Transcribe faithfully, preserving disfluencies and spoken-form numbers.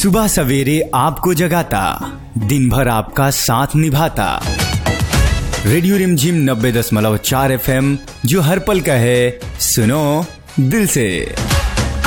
सुबह सवेरे आपको जगाता, दिन भर आपका साथ निभाता। रेडियो रिमझिम नब्बे दशमलव चार एफ एम, जो हर पल का है, सुनो दिल से।